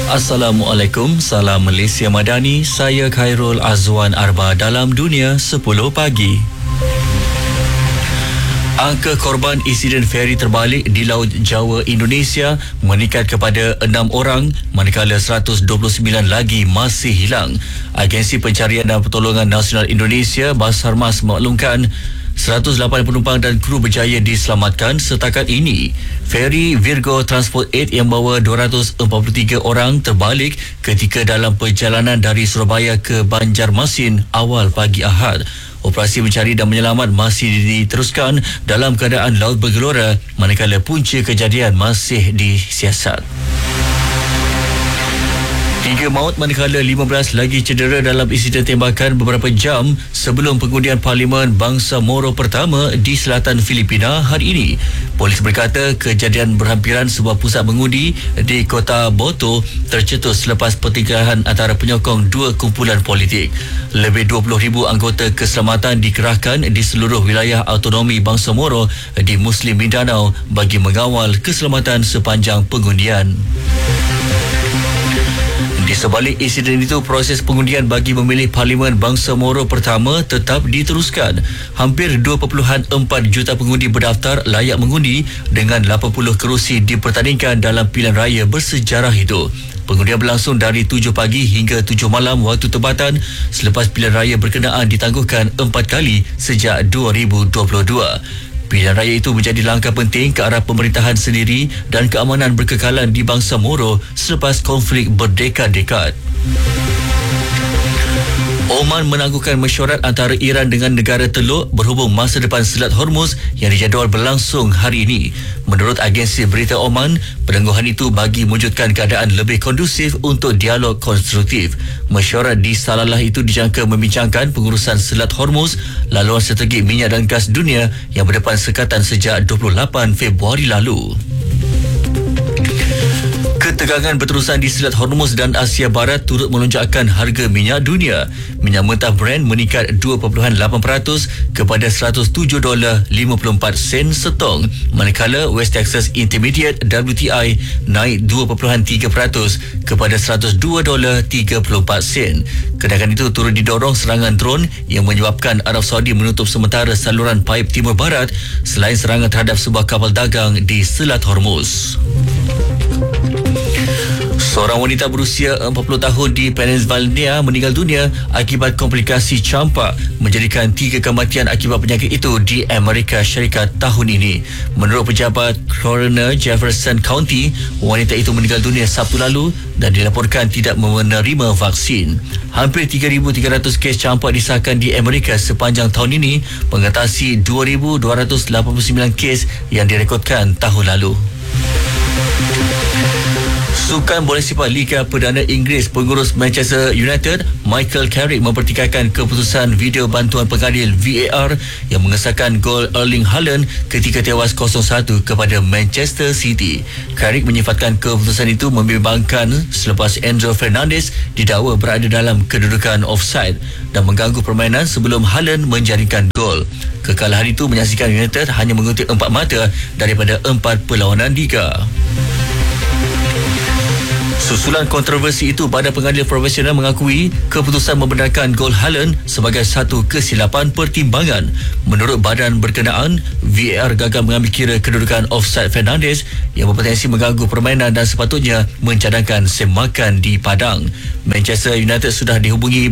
Assalamualaikum, salam Malaysia Madani. Saya Khairul Azwan Arba dalam Dunia 10 Pagi. Angka korban insiden feri terbalik di Laut Jawa Indonesia meningkat kepada 6 orang, manakala 129 lagi masih hilang. Agensi Pencarian dan Pertolongan Nasional Indonesia Basarmas memaklumkan 108 penumpang dan kru berjaya diselamatkan setakat ini. Feri Virgo Transport 8 yang membawa 243 orang terbalik ketika dalam perjalanan dari Surabaya ke Banjarmasin awal pagi Ahad. Operasi mencari dan menyelamat masih diteruskan dalam keadaan laut bergelora, manakala punca kejadian masih disiasat. 3 maut manakala 15 lagi cedera dalam insiden tembakan beberapa jam sebelum pengundian Parlimen Bangsa Moro pertama di selatan Filipina hari ini. Polis berkata kejadian berhampiran sebuah pusat mengundi di kota Boto tercetus selepas pertikaian antara penyokong dua kumpulan politik. Lebih 20,000 anggota keselamatan dikerahkan di seluruh wilayah autonomi Bangsa Moro di Muslim Mindanao bagi mengawal keselamatan sepanjang pengundian. Di sebalik insiden itu, proses pengundian bagi memilih Parlimen Bangsa Moro pertama tetap diteruskan. Hampir 2.4 juta pengundi berdaftar layak mengundi dengan 80 kerusi dipertandingkan dalam pilihan raya bersejarah itu. Pengundian berlangsung dari 7 pagi hingga 7 malam waktu tempatan selepas pilihan raya berkenaan ditangguhkan 4 kali sejak 2022. Pilihan raya itu menjadi langkah penting ke arah pemerintahan sendiri dan keamanan berkekalan di Bangsa Moro selepas konflik berdekad-dekad. Oman menangguhkan mesyuarat antara Iran dengan negara Teluk berhubung masa depan Selat Hormuz yang dijadual berlangsung hari ini. Menurut agensi berita Oman, penangguhan itu bagi mewujudkan keadaan lebih kondusif untuk dialog konstruktif. Mesyuarat di Salalah itu dijangka membincangkan pengurusan Selat Hormuz, laluan strategi minyak dan gas dunia yang berdepan sekatan sejak 28 Februari lalu. Ketegangan berterusan di Selat Hormuz dan Asia Barat turut melonjakkan harga minyak dunia. Minyak mentah Brent meningkat 2.8% kepada $107.54 setong, manakala West Texas Intermediate WTI naik 2.3% kepada $102.34. Kenaikan itu turut didorong serangan drone yang menyebabkan Arab Saudi menutup sementara saluran paip timur barat selain serangan terhadap sebuah kapal dagang di Selat Hormuz. Seorang wanita berusia 40 tahun di Pennsylvania meninggal dunia akibat komplikasi campak, menjadikan 3 kematian akibat penyakit itu di Amerika Syarikat tahun ini. Menurut pejabat Coroner Jefferson County, wanita itu meninggal dunia Sabtu lalu dan dilaporkan tidak menerima vaksin. Hampir 3,300 kes campak disahkan di Amerika sepanjang tahun ini, mengatasi 2,289 kes yang direkodkan tahun lalu. Sukan bola sepak Liga Perdana Inggeris, pengurus Manchester United Michael Carrick mempertikaikan keputusan video bantuan pengadil VAR yang mengesahkan gol Erling Haaland ketika tewas 0-1 kepada Manchester City. Carrick menyifatkan keputusan itu membimbangkan selepas Enzo Fernandez didakwa berada dalam kedudukan offside dan mengganggu permainan sebelum Haaland menjaringkan gol. Kekalahan itu menyaksikan United hanya mengutip 4 mata daripada 4 perlawanan liga. Susulan kontroversi itu, Badan Pengadil Profesional mengakui keputusan membenarkan gol Haaland sebagai satu kesilapan pertimbangan. Menurut badan berkenaan, VAR gagal mengambil kira kedudukan offside Fernandes yang berpotensi mengganggu permainan dan sepatutnya mencadangkan semakan di padang. Manchester United sudah dihubungi